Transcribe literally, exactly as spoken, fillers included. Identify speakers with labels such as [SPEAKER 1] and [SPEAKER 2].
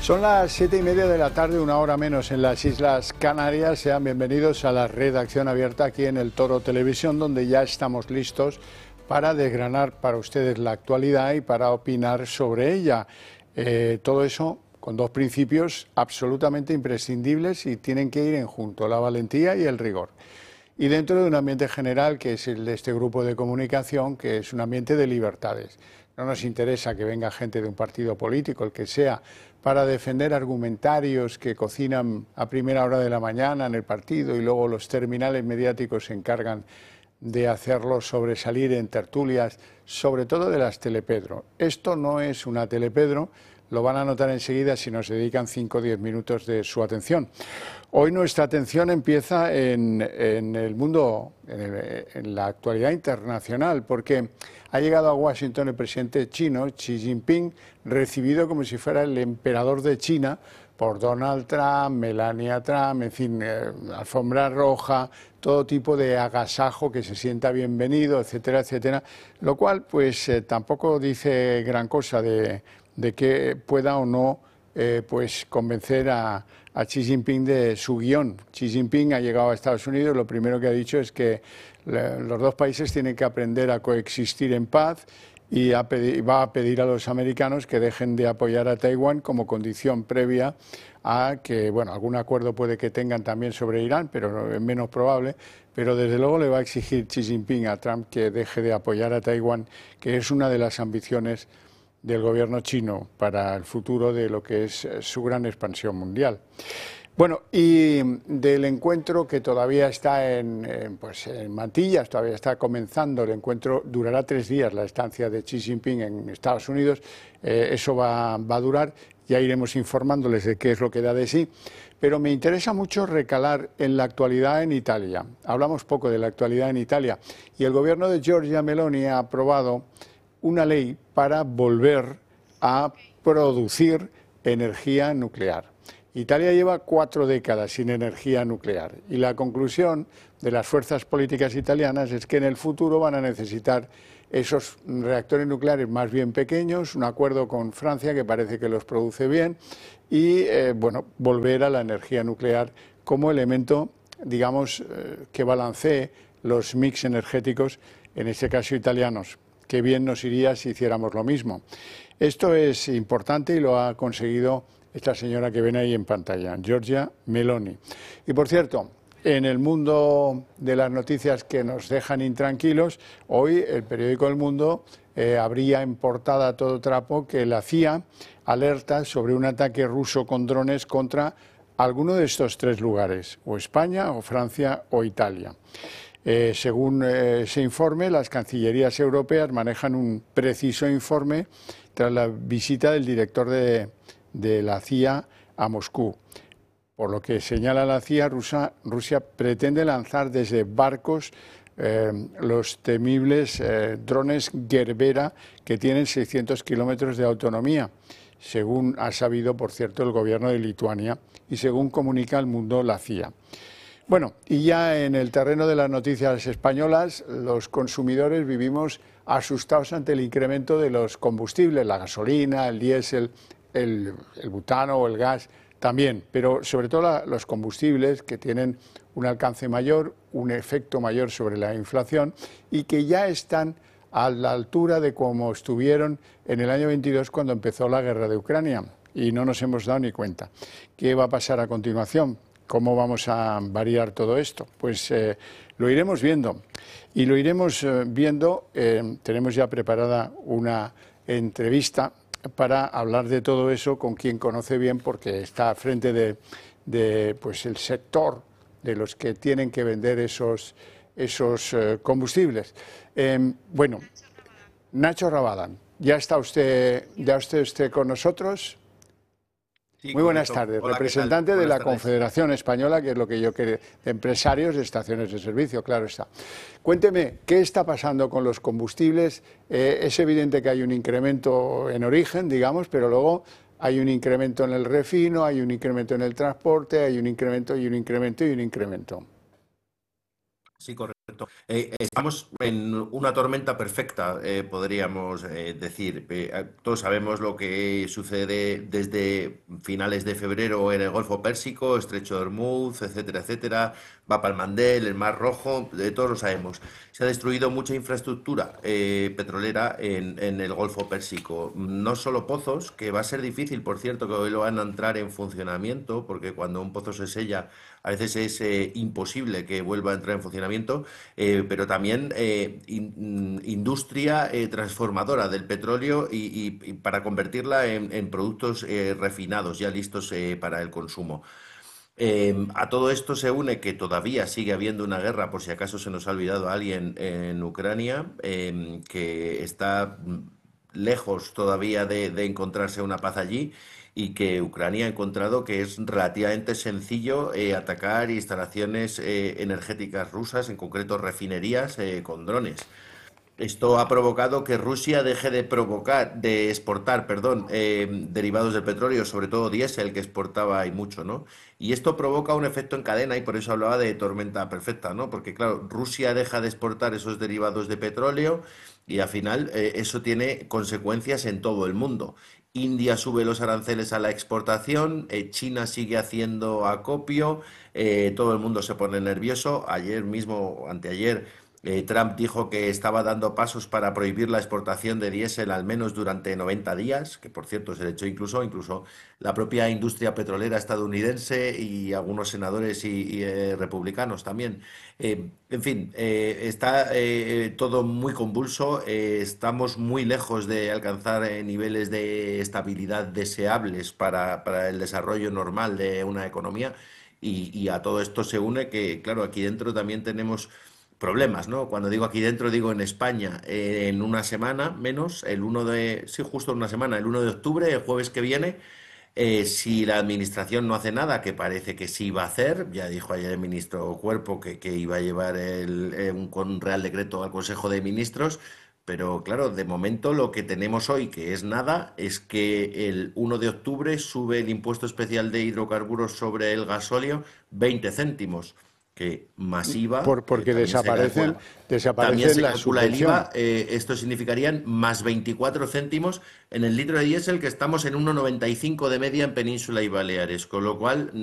[SPEAKER 1] Son las siete y media de la tarde, una hora menos en las Islas Canarias. Sean bienvenidos a la redacción abierta aquí en el Toro Televisión, donde ya estamos listos para desgranar para ustedes la actualidad y para opinar sobre ella. Eh, todo eso con dos principios absolutamente imprescindibles y tienen que ir en junto, la valentía y el rigor. Y dentro de un ambiente general que es el de este grupo de comunicación, que es un ambiente de libertades. No nos interesa que venga gente de un partido político, el que sea, para defender argumentarios que cocinan a primera hora de la mañana en el partido y luego los terminales mediáticos se encargan de hacerlo sobresalir en tertulias, sobre todo de las Telepedro. Esto no es una Telepedro, lo van a notar enseguida si nos dedican cinco o diez minutos de su atención. Hoy nuestra atención empieza en, en el mundo, en, el, en la actualidad internacional, porque ha llegado a Washington el presidente chino, Xi Jinping, recibido como si fuera el emperador de China por Donald Trump, Melania Trump, en fin, eh, alfombra roja, todo tipo de agasajo, que se sienta bienvenido, etcétera, etcétera, lo cual pues eh, tampoco dice gran cosa de, de que pueda o no eh, pues convencer a, a Xi Jinping de su guión. Xi Jinping ha llegado a Estados Unidos, lo primero que ha dicho es que le, los dos países tienen que aprender a coexistir en paz y a pedir, va a pedir a los americanos que dejen de apoyar a Taiwán como condición previa a que, bueno, algún acuerdo puede que tengan también sobre Irán, pero es menos probable, pero desde luego le va a exigir Xi Jinping a Trump que deje de apoyar a Taiwán, que es una de las ambiciones del gobierno chino para el futuro de lo que es su gran expansión mundial. Bueno, y del encuentro que todavía está en, en, pues en mantillas, todavía está comenzando, el encuentro durará tres días, la estancia de Xi Jinping en Estados Unidos, eh, eso va, va a durar, ya iremos informándoles de qué es lo que da de sí, pero me interesa mucho recalar en la actualidad en Italia. Hablamos poco de la actualidad en Italia y el gobierno de Giorgia Meloni ha aprobado una ley para volver a producir energía nuclear. Italia lleva cuatro décadas sin energía nuclear y la conclusión de las fuerzas políticas italianas es que en el futuro van a necesitar esos reactores nucleares más bien pequeños, un acuerdo con Francia que parece que los produce bien y eh, bueno, volver a la energía nuclear como elemento, digamos, eh, que balancee los mix energéticos, en este caso italianos. Qué bien nos iría si hiciéramos lo mismo. Esto es importante y lo ha conseguido esta señora que ven ahí en pantalla, Giorgia Meloni. Y por cierto, en el mundo de las noticias que nos dejan intranquilos, hoy el periódico El Mundo eh, abría en portada a todo trapo que la C I A alerta sobre un ataque ruso con drones contra alguno de estos tres lugares, o España, o Francia, o Italia. Eh, según eh, ese informe, las cancillerías europeas manejan un preciso informe tras la visita del director de, de la C I A a Moscú. Por lo que señala la C I A, Rusia, Rusia pretende lanzar desde barcos eh, los temibles eh, drones Gerbera que tienen seiscientos kilómetros de autonomía, según ha sabido, por cierto, el gobierno de Lituania y según comunica al mundo la C I A. Bueno, y ya en el terreno de las noticias españolas, los consumidores vivimos asustados ante el incremento de los combustibles, la gasolina, el diésel, el, el butano o el gas también, pero sobre todo la, los combustibles que tienen un alcance mayor, un efecto mayor sobre la inflación y que ya están a la altura de como estuvieron en el año veintidós cuando empezó la guerra de Ucrania y no nos hemos dado ni cuenta. ¿Qué va a pasar a continuación? ¿Cómo vamos a variar todo esto? Pues eh, lo iremos viendo y lo iremos eh, viendo, eh, tenemos ya preparada una entrevista para hablar de todo eso con quien conoce bien porque está al frente de, de pues el sector de los que tienen que vender esos, esos eh, combustibles. Eh, bueno, Nacho Rabadán, ¿ya está usted, ya usted, usted con nosotros?
[SPEAKER 2] Sí,
[SPEAKER 1] Muy buenas
[SPEAKER 2] correcto.
[SPEAKER 1] tardes,
[SPEAKER 2] Hola,
[SPEAKER 1] representante
[SPEAKER 2] buenas
[SPEAKER 1] de la
[SPEAKER 2] tardes.
[SPEAKER 1] Confederación Española, que es lo que yo quería, de empresarios de estaciones de servicio, claro está. Cuénteme, ¿qué está pasando con los combustibles? Eh, es evidente que hay un incremento en origen, digamos, pero luego hay un incremento en el refino, hay un incremento en el transporte, hay un incremento y un incremento y un incremento.
[SPEAKER 2] Sí, correcto. Eh, estamos en una tormenta perfecta, eh, podríamos eh, decir. Eh, todos sabemos lo que sucede desde finales de febrero en el Golfo Pérsico, Estrecho de Hormuz, etcétera, etcétera. Va para el Mandel, el Mar Rojo, de todos lo sabemos. Se ha destruido mucha infraestructura eh, petrolera en, en el Golfo Pérsico. No solo pozos, que va a ser difícil, por cierto, que hoy lo van a entrar en funcionamiento, porque cuando un pozo se sella, a veces es eh, imposible que vuelva a entrar en funcionamiento, eh, pero también eh, in- industria eh, transformadora del petróleo y, y- y para convertirla en, en productos eh, refinados, ya listos eh, para el consumo. Eh, a todo esto se une que todavía sigue habiendo una guerra, por si acaso se nos ha olvidado alguien en Ucrania, eh, que está mm, lejos todavía de, de encontrarse una paz allí y que Ucrania ha encontrado que es relativamente sencillo eh, atacar instalaciones eh, energéticas rusas, en concreto refinerías, eh, con drones. Esto ha provocado que Rusia deje de provocar, de exportar, perdón, eh, derivados del petróleo, sobre todo diésel, que exportaba y mucho, ¿no? Y esto provoca un efecto en cadena y por eso hablaba de tormenta perfecta, ¿no? Porque claro, Rusia deja de exportar esos derivados de petróleo y al final eh, eso tiene consecuencias en todo el mundo. India sube los aranceles a la exportación, eh, China sigue haciendo acopio, eh, todo el mundo se pone nervioso. Ayer mismo, anteayer, eh, Trump dijo que estaba dando pasos para prohibir la exportación de diésel al menos durante noventa días, que por cierto se le echó incluso, incluso la propia industria petrolera estadounidense y algunos senadores y, y, eh, republicanos también. Eh, en fin, eh, está eh, todo muy convulso, eh, estamos muy lejos de alcanzar eh, niveles de estabilidad deseables para, para el desarrollo normal de una economía y, y a todo esto se une que, claro, aquí dentro también tenemos problemas, ¿no? Cuando digo aquí dentro, digo en España, eh, en una semana menos, el uno de, sí, justo en una semana, el uno de octubre, el jueves que viene, eh, si la administración no hace nada, que parece que sí va a hacer, ya dijo ayer el ministro Cuerpo que, que iba a llevar el, eh, un, con un real decreto al Consejo de Ministros, pero claro, de momento lo que tenemos hoy, que es nada, es que el uno de octubre sube el impuesto especial de hidrocarburos sobre el gasóleo veinte céntimos, que masiva,
[SPEAKER 1] Por,
[SPEAKER 2] eh,
[SPEAKER 1] porque
[SPEAKER 2] también se
[SPEAKER 1] desaparecen,
[SPEAKER 2] calcula, también
[SPEAKER 1] desaparecen
[SPEAKER 2] se
[SPEAKER 1] las
[SPEAKER 2] calcula el
[SPEAKER 1] subvenciones.
[SPEAKER 2] IVA, eh, esto significarían más veinticuatro céntimos en el litro de diésel, que estamos en uno coma noventa y cinco de media en Península y Baleares, con lo cual